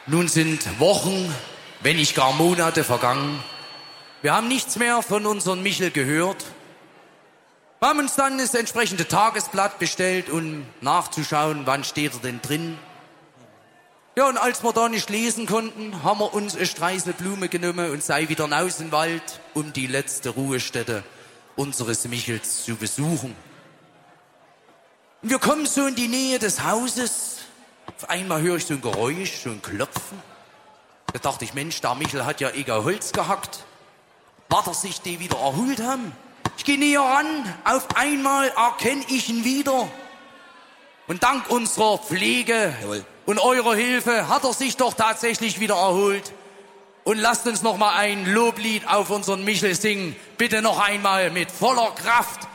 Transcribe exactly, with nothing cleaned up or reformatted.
Nun sind Wochen, wenn nicht gar Monate vergangen. Wir haben nichts mehr von unserem Michel gehört. Wir haben uns dann das entsprechende Tagesblatt bestellt, um nachzuschauen, wann steht er denn drin. Ja, und als wir da nicht lesen konnten, haben wir uns eine Streisel Blume genommen und sei wieder hinaus in den Wald, um die letzte Ruhestätte unseres Michels zu besuchen. Und wir kommen so in die Nähe des Hauses. Auf einmal höre ich so ein Geräusch, so ein Klopfen. Da dachte ich, Mensch, der Michel hat ja egal Holz gehackt. War das sich die wieder erholt haben? Ich gehe näher ran, auf einmal erkenne ich ihn wieder. Und dank unserer Pflege Jawohl. Und eurer Hilfe hat er sich doch tatsächlich wieder erholt. Und lasst uns noch mal ein Loblied auf unseren Michel singen. Bitte noch einmal mit voller Kraft.